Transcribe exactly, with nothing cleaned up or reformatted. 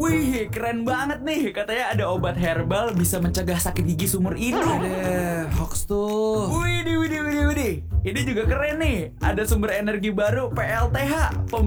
Wih, keren banget nih. Katanya ada obat herbal bisa mencegah sakit gigi seumur hidup. Ada hoax tuh. Widih, widih, widih, widih. Ini juga keren nih. Ada sumber energi baru P L T H.